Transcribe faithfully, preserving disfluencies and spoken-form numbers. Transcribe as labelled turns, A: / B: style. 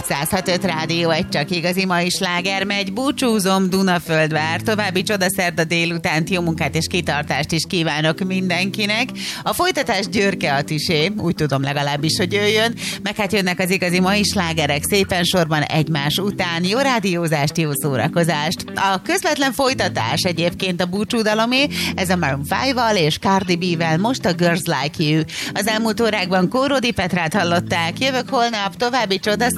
A: száz hat öt Rádió egy csak igazi mai sláger megy. Búcsúzom, Dunaföldvár. További csodaszerda délutánt, jó munkát és kitartást is kívánok mindenkinek. A folytatás Györke Atisé, úgy tudom legalábbis, hogy jöjjön, meg hát jönnek az igazi mai slágerek szépen sorban egymás után. Jó rádiózást, jó szórakozást. A közvetlen folytatás egyébként a búcsúdalomé, ez a Maroon ötvel és Cardi B-vel, most a Girls Like You. Az elmúlt órákban Kórodi Petrát hallották, jövök holnap, további csoda